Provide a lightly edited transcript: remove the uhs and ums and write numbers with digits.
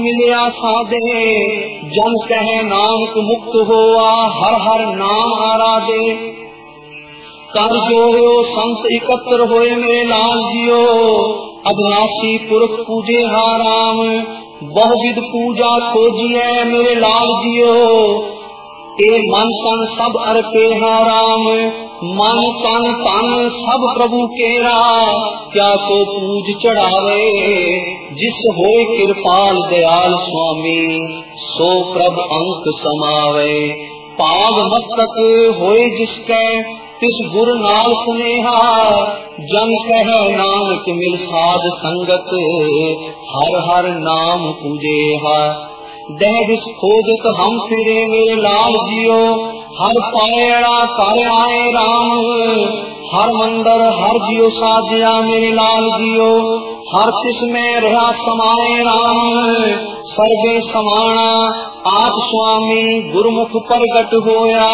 मिलिया सादे जन कहे नानक मुक्त होआ, हर हर नाम आराधे। कर जो हो संत एकत्र होए मेरे लाल जियो, अविनाशी पुरख पूजे हा राम। बहुविध पूजा खोजिए मेरे लाल जियो, ए मन तन सब अर्पे हा राम। मन तन तन सब प्रभु केरा, क्या को पूज चढ़ावे। जिस होए कृपाल दयाल स्वामी, सो प्रभ अंक समावे। पाग मस्तक होए जिसके, तिस गुरु नाल स्नेहा। जन कहे नानक मिल साध संगत, हर हर नाम पूजेहा। दह दिस खोजत हम फिरे मेरे लाल जियो, हर पायड़ा कर आए राम। हर मंदिर हर जियो साजिया मेरे लाल जियो, हर तिस में रहा समाए राम। सर्वे समाना आप स्वामी, गुरुमुख प्रगट होया।